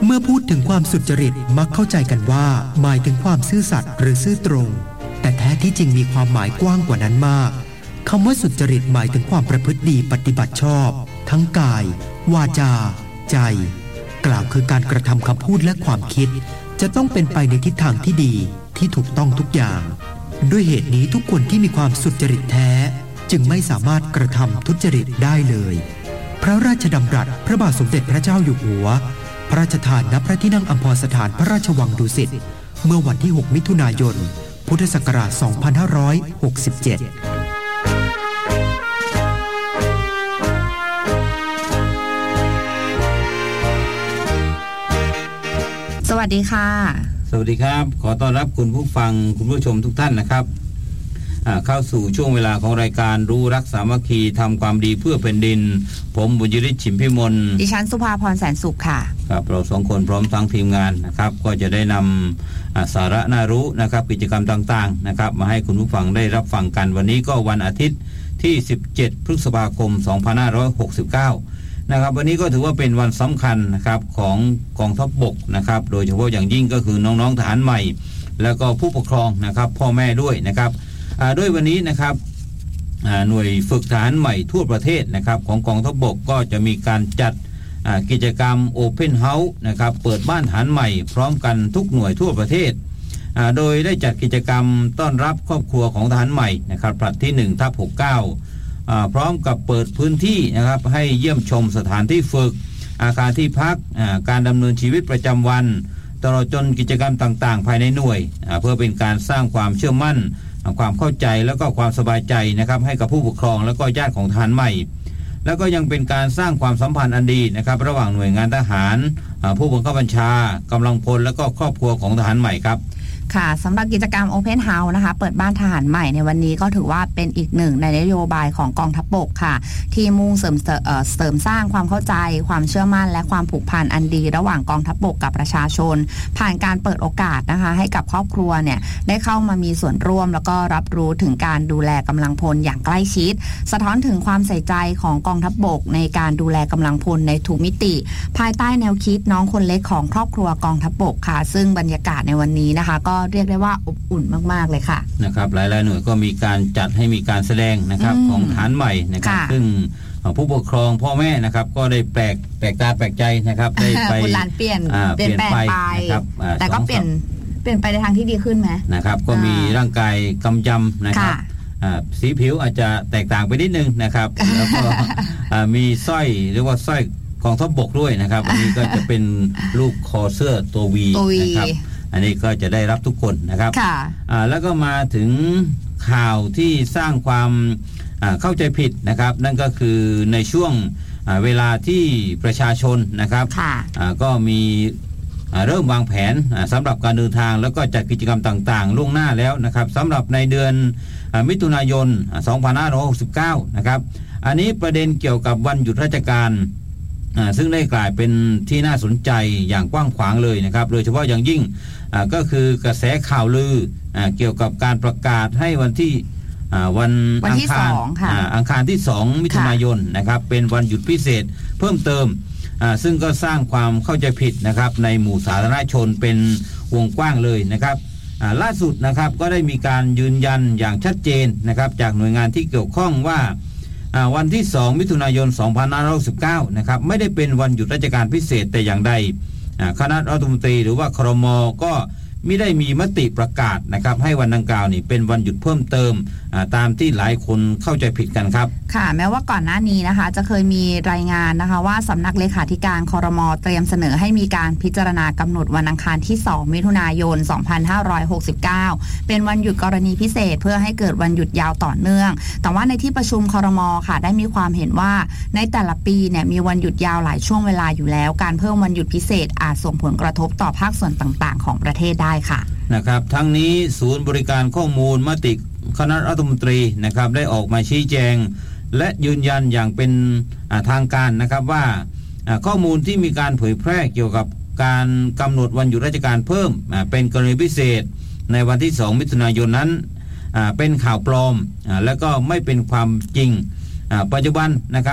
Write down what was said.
เมื่อพูดถึงความสุจริตมักเข้าใจกันว่าหมายถึงความซื่อสัตย์หรือซื่อตรงแต่แท้ที่จริงมีความหมายกว้างกว่านั้นมากคำว่าสุจริตหมายถึงความประพฤติดีปฏิบัติชอบทั้งกายวาจาใจกล่าวคือการกระทำคำพูดและความคิดจะต้องเป็นไปในทิศทางที่ดีที่ถูกต้องทุกอย่างด้วยเหตุนี้ทุกคนที่มีความสุจริตแท้จึงไม่สามารถกระทำทุจริตได้เลยพระราชดำรัสพระบาทสมเด็จพระเจ้าอยู่หัวพระราชทานณพระที่นั่งอัมพรสถานพระราชวังดุสิตเมื่อวันที่6มิถุนายนพุทธศักราช2567 สวัสดีค่ะสวัสดีครับขอต้อนรับคุณผู้ฟังคุณผู้ชมทุกท่านนะครับเข้าสู่ช่วงเวลาของรายการรู้รักสามัคคีทำความดีเพื่อแผ่นดินผมบุญยฤทธิ์ฉิมพิมลดิฉันสุภาพรแสนสุขค่ะครับเราสองคนพร้อมทั้งทีมงานนะครับก็จะได้นำสาระน่ารู้นะครับกิจกรรมต่างๆนะครับมาให้คุณผู้ฟังได้รับฟังกันวันนี้ก็วันอาทิตย์ที่17พฤษภาคม2569นะครับวันนี้ก็ถือว่าเป็นวันสำคัญนะครับของกองทัพบกนะครับโดยเฉพาะอย่างยิ่งก็คือน้องๆทหารใหม่แล้วก็ผู้ปกครองนะครับพ่อแม่ด้วยนะครับด้วยวันนี้นะครับหน่วยฝึกทหารใหม่ทั่วประเทศนะครับของกองทัพบกก็จะมีการจัดกิจกรรม Open House นะครับเปิดบ้านทหารใหม่พร้อมกันทุกหน่วยทั่วประเทศโดยได้จัดกิจกรรมต้อนรับครอบครัวของทหารใหม่นะครับผลัดที่ 1/69พร้อมกับเปิดพื้นที่นะครับให้เยี่ยมชมสถานที่ฝึกอาคารที่พักการดำเนินชีวิตประจำวันตลอดจนกิจกรรมต่างๆภายในหน่วยเพื่อเป็นการสร้างความเชื่อมั่นความเข้าใจแล้วก็ความสบายใจนะครับให้กับผู้ปกครองแล้วก็ญาติของทหารใหม่แล้วก็ยังเป็นการสร้างความสัมพันธ์อันดีนะครับระหว่างหน่วยงานทหารผู้บังคับบัญชากำลังพลแล้วก็ครอบครัวของทหารใหม่ครับค่ะสำหรับกิจกรรม Open House นะคะเปิดบ้านทหารใหม่ในวันนี้ก็ถือว่าเป็นอีกหนึ่งในนโยบายของกองทัพบกค่ะที่มุ่งเสริมสร้างความเข้าใจความเชื่อมั่นและความผูกพันอันดีระหว่างกองทัพบกกับประชาชนผ่านการเปิดโอกาสนะคะให้กับครอบครัวเนี่ยได้เข้ามามีส่วนร่วมแล้วก็รับรู้ถึงการดูแลกำลังพลอย่างใกล้ชิดสะท้อนถึงความใส่ใจของกองทัพบกในการดูแลกำลังพลในทุกมิติภายใต้แนวคิดน้องคนเล็กของครอบครัวกองทัพบกค่ะซึ่งบรรยากาศในวันนี้นะคะก็เรียกได้ว่าอบอุ่นมากๆเลยค่ะนะครับหลายๆหน่วยก็มีการจัดให้มีการแสดงนะครับของทหารใหม่นะครับซึ่งผู้ปกครองพ่อแม่นะครับก็ได้แปลกตาแปลกใจนะครับได้ไปเปลี่ยนแปลงไปนะครับแต่ก็เปลี่ยนไปในทางที่ดีขึ้นไหมนะครับก็มีร่างกายกำยำนะครับสีผิวอาจจะแตกต่างไปนิดนึงนะครับแล้วก็มีสร้อยเรียกว่าสร้อยกองทัพบกด้วยนะครับอันนี้ก็จะเป็นรูปคอเสื้อตัววีนะครับอันนี้ก็จะได้รับทุกคนนะครับแล้วก็มาถึงข่าวที่สร้างความเข้าใจผิดนะครับนั่นก็คือในช่วงเวลาที่ประชาชนนะครับก็มีเริ่มวางแผนสำหรับการเดินทางแล้วก็จัดกิจกรรมต่างๆล่วงหน้าแล้วนะครับสำหรับในเดือนมิถุนายน 2569 นะครับอันนี้ประเด็นเกี่ยวกับวันหยุดราชการซึ่งได้กลายเป็นที่น่าสนใจอย่างกว้างขวางเลยนะครับโดยเฉพาะอย่างยิ่งก็คือกระแสข่าวลือเกี่ยวกับการประกาศให้วันที่วันอังคารที่2มิถุนายนนะครับเป็นวันหยุดพิเศษเพิ่มเติมซึ่งก็สร้างความเข้าใจผิดนะครับในหมู่สาธารณชนเป็นวงกว้างเลยนะครับล่าสุดนะครับก็ได้มีการยืนยันอย่างชัดเจนนะครับจากหน่วยงานที่เกี่ยวข้องว่าวันที่2มิถุนายน 2569 นะครับไม่ได้เป็นวันหยุดราชการพิเศษแต่อย่างใดคณะรัฐมนตรีหรือว่าครม.ก็ไม่ได้มีมติประกาศนะครับให้วันดังกล่าวนี่เป็นวันหยุดเพิ่มเติมตามที่หลายคนเข้าใจผิดกันครับค่ะแม้ว่าก่อนหน้านี้นะคะจะเคยมีรายงานนะคะว่าสำนักเลขาธิการครม.เตรียมเสนอให้มีการพิจารณากำหนดวันอังคารที่2มิถุนายน 2569 เป็นวันหยุดกรณีพิเศษเพื่อให้เกิดวันหยุดยาวต่อเนื่องแต่ว่าในที่ประชุมครม.ค่ะได้มีความเห็นว่าในแต่ละปีเนี่ยมีวันหยุดยาวหลายช่วงเวลาอยู่แล้วการเพิ่มวันหยุดพิเศษอาจส่งผลกระทบต่อภาคส่วนต่างๆของประเทศได้ค่ะนะครับทั้งนี้ศูนย์บริการข้อมูลมติคณะรัฐมนตรีนะครับได้ออกมาชี้แจงและยืนยันอย่างเป็นทางการนะครับว่าข้อมูลที่มีการเผยแพร่เกี่ยวกับการกำหนดวันหยุดราชการเพิ่มเป็นกรณีพิเศษในวันที่2มิถุนายนนั้นเป็นข่าวปลอมและก็ไม่เป็นความจริงปัจจุบันนะครับ